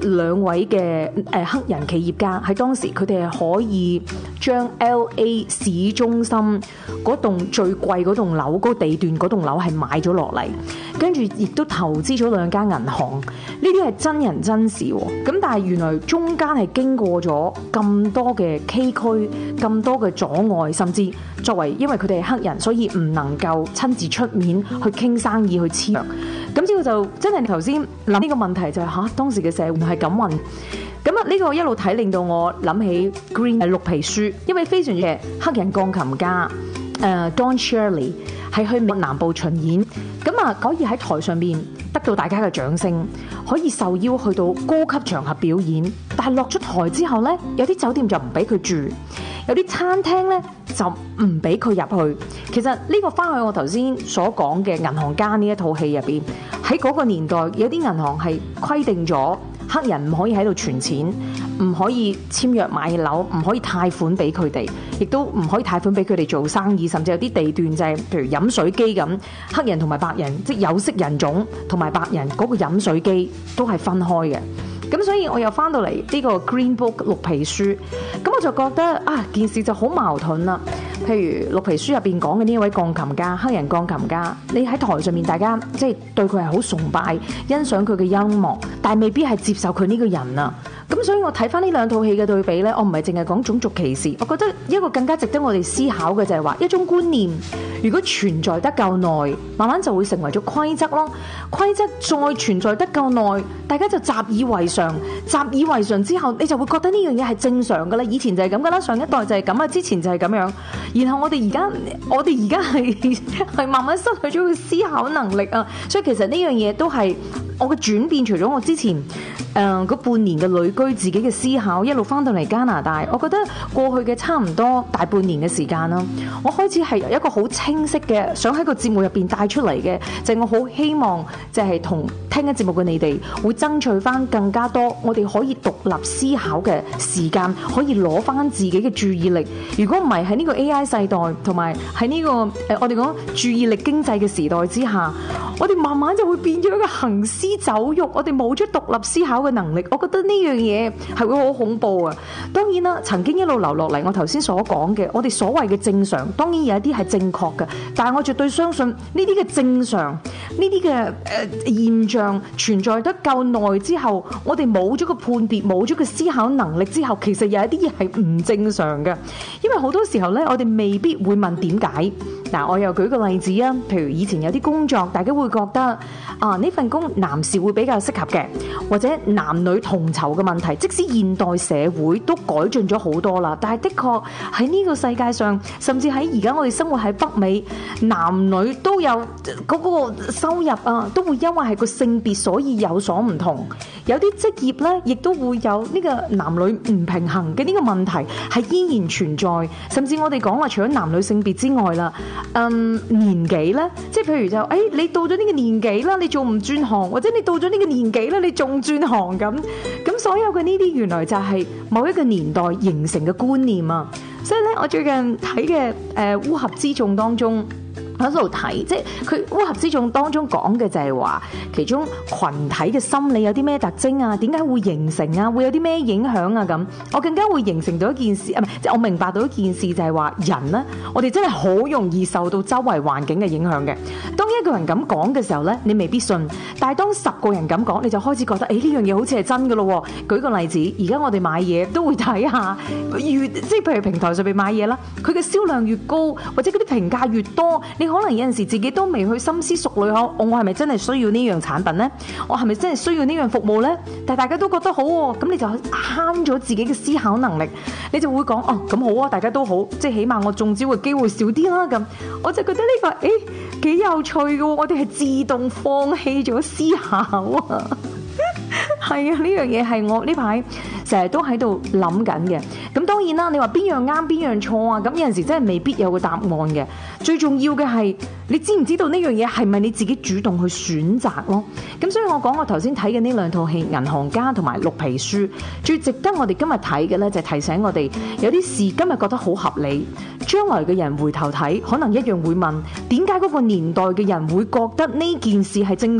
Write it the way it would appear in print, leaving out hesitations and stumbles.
兩位嘅黑人企業家喺當時，佢哋係可以將 LA 市中心嗰棟最貴嗰棟樓嗰個地段嗰棟樓係買咗落嚟，跟住亦都投資咗兩間銀行，呢啲係真人真事喎。咁但係原來中間係經過咗咁多嘅崎嶇，咁多嘅阻礙，甚至作為因為佢哋係黑人，所以唔能夠親自出面去傾生意去簽約。咁之後就真係頭先諗呢個問題就係當時嘅社會唔係咁運。咁啊呢個一路睇令到我諗起 Green 綠皮書，因為非常嘅黑人鋼琴家Don Shirley 係去南部巡演，咁啊可以喺台上面得到大家嘅掌聲，可以受邀去到高級場合表演。但係落咗台之後呢，有啲酒店就唔俾佢住，有啲餐廳呢就唔俾佢入去。其實呢個翻去我頭先所講嘅銀行家呢一套戲入邊，喺嗰個年代有啲銀行係規定咗黑人唔可以喺度存錢，唔可以簽約買樓，唔可以貸款俾佢哋，亦都唔可以貸款俾佢哋做生意，甚至有啲地段就係譬如飲水機咁，黑人同埋白人，即係有色人種同埋白人嗰個飲水機都係分開嘅。咁所以我又翻到嚟呢個 Green Book 綠皮書，咁我就覺得件事就好矛盾啦。譬如綠皮書入邊講嘅呢一位鋼琴家，黑人鋼琴家，你喺台上面大家即係對佢係好崇拜，欣賞佢嘅音樂，但係未必係接受佢呢個人啊。咁所以我睇翻呢兩套戲嘅對比呢，我唔係淨係講種族歧視，我覺得一個更加值得我哋思考嘅就係話一種觀念，如果存在得夠耐，慢慢就會成為咗規則咯。規則再存在得夠耐，大家就習以為常，習以為常之後，你就會覺得呢樣嘢係正常噶啦。以前就係咁噶啦，上一代就係咁啦，之前就係咁樣。然後我哋而家係慢慢失去咗個思考能力啊。所以其實呢樣嘢都係我嘅轉變，除咗我之前嗰半年嘅旅居自己嘅思考，一路翻到嚟加拿大，我覺得過去嘅差唔多大半年嘅時間啦，我開始係有一個好清晰嘅想喺個節目入邊帶出嚟嘅，就係我好希望就係同聽緊節目嘅你哋會爭取翻更加多我哋可以獨立思考嘅時間，可以攞翻自己嘅注意力。如果唔係喺呢個 AI 世代同埋喺呢個我哋講注意力經濟嘅時代之下，我哋慢慢就會變咗一個行屍走肉，我哋冇咗獨立思考嘅能力。我覺得呢樣嘢係會好恐怖啊！當然啦，曾經一路流落嚟，我頭先所講嘅，我哋所謂嘅正常，當然有一啲係正確嘅，但係我絕對相信呢啲嘅正常，呢啲嘅現象存在得夠耐之後，我哋冇咗個判別，冇咗個思考能力之後，其實有一啲嘢係唔正常嘅。因為好多時候呢，我哋未必會問點解。嗱，我又舉個例子啊，譬如以前有啲工作，大家會覺得呢份工男士會比較適合嘅，或者男女同酬嘅問題，即使現代社會都改進咗好多啦，但係的確喺呢個世界上，甚至喺而家我哋生活喺北美，男女都有嗰個收入都會因為係個性別所以有所唔同。有啲職業呢，亦都會有呢個男女唔平衡嘅呢個問題係依然存在。甚至我哋講話除咗男女性別之外啦，年紀呢，即係譬如就你到咗呢個年紀啦，你仲唔轉行，或者你到咗呢個年紀啦，你仲轉行咁所有嘅呢啲原來就係某一個年代形成嘅觀念啊。所以咧，我最近睇嘅烏合之眾當中，喺度睇，即係佢烏合之眾當中講嘅就係話，其中群體嘅心理有啲咩特徵啊？點解會形成啊？會有啲咩影響啊？咁我更加會形成到一件事，即係我明白到一件事就係話，人呢，我哋真係好容易受到周圍環境嘅影響嘅。當一個人咁講嘅時候呢，你未必信，但係當10個人咁講，你就開始覺得，呢樣嘢好似係真嘅咯。舉個例子，而家我哋買嘢都會睇下，即係譬如平台上面買嘢啦，佢嘅銷量越高，或者嗰啲評價越多，你可能有陣時自己都未去深思熟慮下，我係咪真係需要呢樣產品呢？我係咪真係需要呢樣服務呢？但係大家都覺得好喎，咁你就慳咗自己嘅思考能力，你就會講咁好啊，大家都好，即係起碼我中招嘅機會少啲啦。咁我就覺得呢個幾有趣嘅喎，我哋係自動放棄咗思考啊！係啊，呢樣嘢係我呢排成日都喺度諗緊嘅。咁當然啦，你話邊樣啱邊樣錯啊？咁有陣時真係未必有個答案嘅。最重要嘅係你知唔知道呢樣嘢係咪你自己主動去選擇咯？咁所以我講我頭先睇嘅呢兩套戲《銀行家》同埋《綠皮書》，最值得我哋今日睇嘅呢，就係提醒我哋有啲事今日覺得好合理，將來嘅人回頭睇，可能一樣會問點解嗰個年代嘅人會覺得呢件事係正